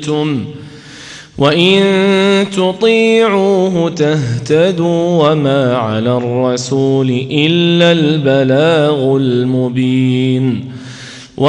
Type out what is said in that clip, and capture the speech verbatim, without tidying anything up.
تُمْ وَإِن تُطِيعُوهُ تَهْتَدُوا وَمَا عَلَى الرَّسُولِ إِلَّا الْبَلَاغُ الْمُبِينُ